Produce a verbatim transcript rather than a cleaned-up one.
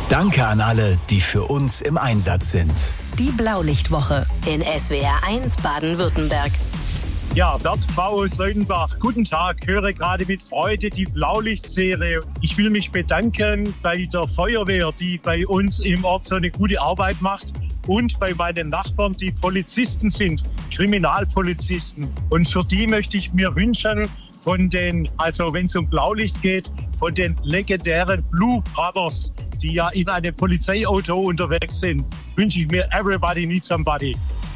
Danke an alle, die für uns im Einsatz sind. Die Blaulichtwoche in S W R eins Baden-Württemberg. Ja, Bert V. aus Leutenbach. Guten Tag, höre gerade mit Freude die Blaulichtserie. Ich will mich bedanken bei der Feuerwehr, die bei uns im Ort so eine gute Arbeit macht. Und bei meinen Nachbarn, die Polizisten sind, Kriminalpolizisten. Und für die möchte ich mir wünschen, von den, also wenn es um Blaulicht geht, von den legendären Blue Brothers, die ja in einem Polizeiauto unterwegs sind, wünsche ich mir Everybody Needs Somebody.